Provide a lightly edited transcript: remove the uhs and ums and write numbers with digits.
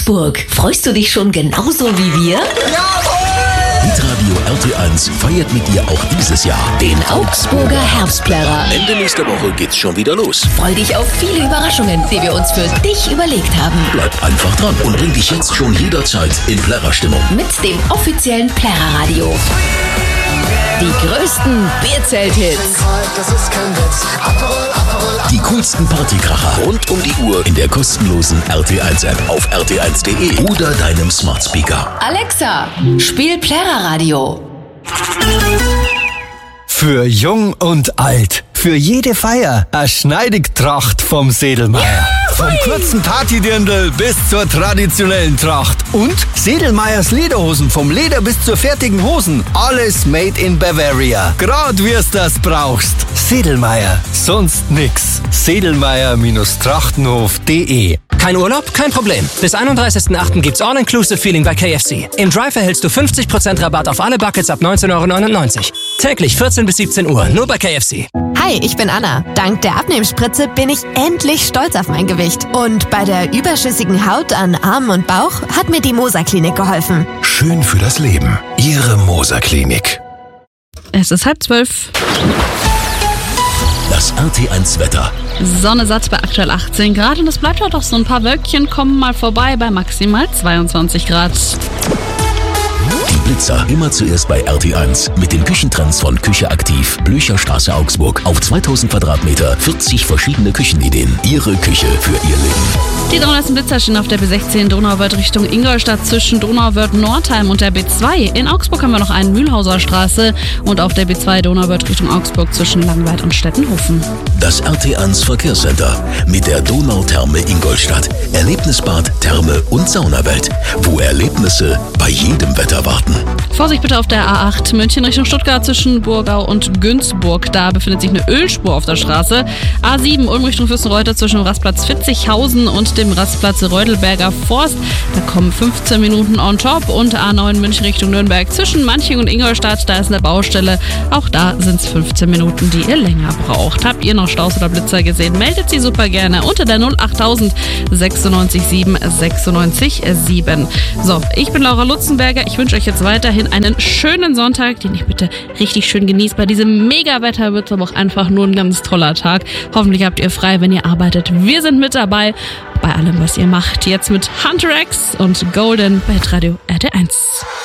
Augsburg. Freust du dich schon genauso wie wir? Hitradio RT1 feiert mit dir auch dieses Jahr Den Augsburger Herbstplärrer. Ende nächster Woche geht's schon wieder los. Freu dich auf viele Überraschungen, die wir uns für dich überlegt haben. Bleib einfach dran und bring dich jetzt schon jederzeit in Plärrerstimmung. Mit dem offiziellen Plärrerradio. Die größten Bierzelt-Hits. Die coolsten Partykracher rund um die Uhr in der kostenlosen RT1-App auf rt1.de oder deinem Smart Speaker. Alexa, spiel Plärrerradio. Für jung und alt, für jede Feier, eine Schneidigtracht vom Sedelmeier. Vom kurzen Partydirndl bis zur traditionellen Tracht. Und Sedelmeiers Lederhosen, vom Leder bis zur fertigen Hosen. Alles made in Bavaria. Grad wie's das brauchst. Sedelmeier, sonst nix. Sedelmeier-trachtenhof.de. Kein Urlaub? Kein Problem. Bis 31.08. gibt's All-Inclusive-Feeling bei KFC. Im Drive erhältst du 50% Rabatt auf alle Buckets ab 19,99 €. Täglich 14 bis 17 Uhr, nur bei KFC. Hi, ich bin Anna. Dank der Abnehmspritze bin ich endlich stolz auf mein Gewicht. Und bei der überschüssigen Haut an Armen und Bauch hat mir die Moser Klinik geholfen. Schön für das Leben. Ihre Moser Klinik. Es ist 11:30. Das RT1 Wetter. Sonne satt bei aktuell 18 Grad und es bleibt halt auch so ein paar Wölkchen kommen mal vorbei bei maximal 22 Grad. Die Blitzer immer zuerst bei RT1 mit den Küchentrends von Küche aktiv, Blücherstraße Augsburg. Auf 2000 Quadratmeter 40 verschiedene Küchenideen. Ihre Küche für Ihr Leben. Die 300. Blitzer stehen auf der B16 Donauwörth Richtung Ingolstadt zwischen Donauwörth-Nordheim und der B2. In Augsburg haben wir noch einen Mühlhauser Straße und auf der B2 Donauwörth Richtung Augsburg zwischen Langweid und Stettenhofen. Das RT1 Verkehrscenter mit der Donautherme Ingolstadt. Erlebnisbad, Therme und Saunawelt, wo Erlebnisse bei jedem Wetter warten. Vorsicht bitte auf der A8 München Richtung Stuttgart zwischen Burgau und Günzburg. Da befindet sich eine Ölspur auf der Straße. A7 Ulm Richtung Fürstenreuter zwischen dem Rastplatz Fitzigshausen und dem Rastplatz Reudelberger Forst. Da kommen 15 Minuten on top. Und A9 München Richtung Nürnberg zwischen Manching und Ingolstadt. Da ist eine Baustelle. Auch da sind es 15 Minuten, die ihr länger braucht. Habt ihr noch Staus oder Blitzer gesehen? Meldet sie super gerne unter der 08000 96 7 96 7. So, ich bin Laura Lutzenberger. Ich wünsche euch jetzt weiterhin einen schönen Sonntag, den ihr bitte richtig schön genießt. Bei diesem Mega-Wetter wird es aber auch einfach nur ein ganz toller Tag. Hoffentlich habt ihr frei, wenn ihr arbeitet. Wir sind mit dabei bei allem, was ihr macht. Jetzt mit Hunter X und Golden bei Radio RT1.